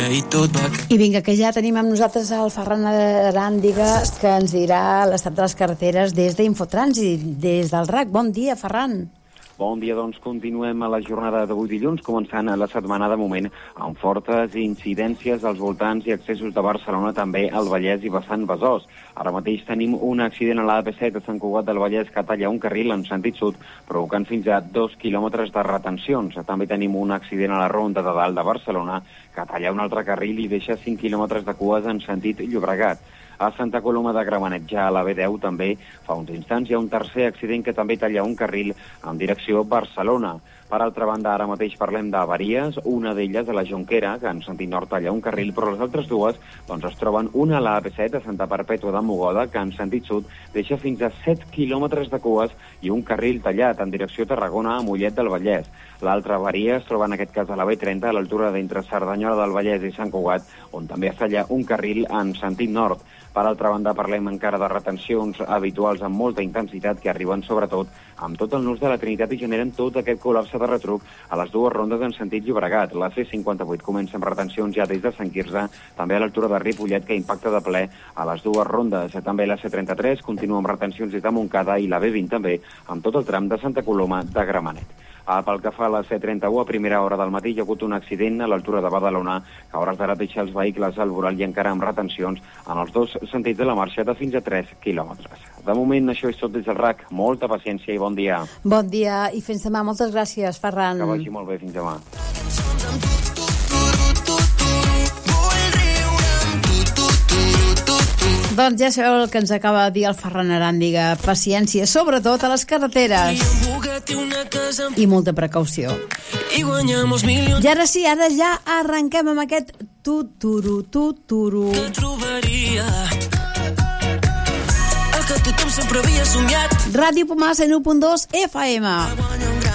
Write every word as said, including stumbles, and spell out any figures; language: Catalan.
I vinga, que ja tenim amb nosaltres el Ferran Aràndiga, que ens dirà l'estat de les carreteres des d'Infotrànsit, des del R A C. Bon dia, Ferran. Bon dia, doncs continuem a la jornada d'avui dilluns, començant la setmana de moment amb fortes incidències als voltants i accessos de Barcelona, també al Vallès i vessant Besòs. Ara mateix tenim un accident a l'A P set a Sant Cugat del Vallès que talla un carril en sentit sud, provocant fins a dos quilòmetres de retencions. També tenim un accident a la Ronda de Dalt de Barcelona que talla un altre carril i deixa cinc quilòmetres de cues en sentit Llobregat. A Santa Coloma de Gramenet, ja a la B deu, també fa uns instants hi ha un tercer accident que també talla un carril en direcció Barcelona. Per altra banda, ara mateix parlem d'avaries, una d'elles a la Jonquera, que en sentit nord talla un carril, però les altres dues doncs, es troben una a la A P set, a Santa Perpètua de Mogoda, que en sentit sud deixa fins a set quilòmetres de cues i un carril tallat en direcció Tarragona a Mollet del Vallès. L'altra avaria es troba en aquest cas a la B trenta, a l'altura d'entre Cerdanyola del Vallès i Sant Cugat, on també es talla un carril en sentit nord. Per altra banda, parlem encara de retencions habituals amb molta intensitat que arriben sobretot amb tot el nus de la Trinitat i generen tot aquest col·lapse de retruc a les dues rondes en sentit Llobregat. La C cinquanta-vuit comença amb retencions ja des de Sant Quirze, també a l'altura de Ripollet, que impacta de ple a les dues rondes. També la C trenta-tres continua amb retencions des de Montcada i la B vint també, amb tot el tram de Santa Coloma de Gramenet. Ah, pel que fa a la C trenta-u, a primera hora del matí hi ha hagut un accident a l'altura de Badalona que a hores d'ara deixa els vehicles al voral i encara amb retencions en els dos sentits de la marxa de fins a tres quilòmetres. De moment, això és tot des del R A C. Molta paciència i bon dia. Bon dia i fins demà. Moltes gràcies, Ferran. Que vagi molt bé. Fins demà. Doncs ja sabeu el que ens acaba de dir el Ferran Aràndiga. Paciència, sobretot a les carreteres. I molta precaució. I ara sí, ara ja arrenquem amb aquest tuturu, tuturu. Que trobaria el que tothom sempre havia somiat. Ràdio Pomar, cent u punt dos F M.